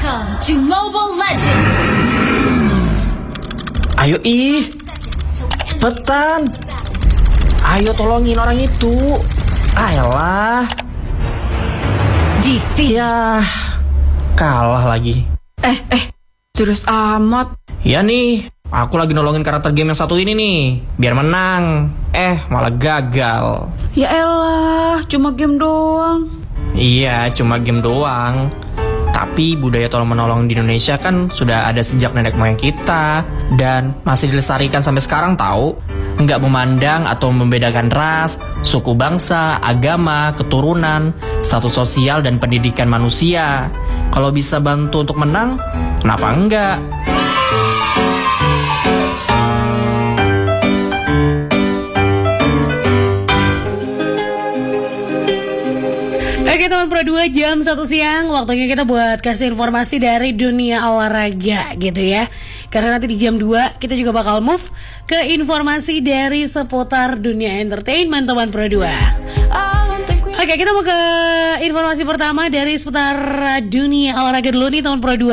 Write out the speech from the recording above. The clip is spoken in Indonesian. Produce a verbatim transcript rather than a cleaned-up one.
Welcome to Mobile Legends. Ayo ih, cepetan. Ayo tolongin orang itu. Ayolah. Defeat. Ya, kalah lagi. Eh, eh, serius amat. Ya nih, aku lagi nolongin karakter game yang satu ini nih, biar menang. Eh, malah gagal. Ya elah, cuma game doang. Iya, cuma game doang. Tapi budaya tolong-menolong di Indonesia kan sudah ada sejak nenek moyang kita dan masih dilestarikan sampai sekarang tahu. Nggak memandang atau membedakan ras, suku bangsa, agama, keturunan, status sosial dan pendidikan manusia. Kalau bisa bantu untuk menang, kenapa enggak? Oke teman Pro dua, jam satu siang, waktunya kita buat kasih informasi dari dunia olahraga gitu ya. Karena nanti di jam dua kita juga bakal move ke informasi dari seputar dunia entertainment teman Pro dua. Oke, kita mau ke informasi pertama dari seputar dunia olahraga dulu nih teman Pro dua.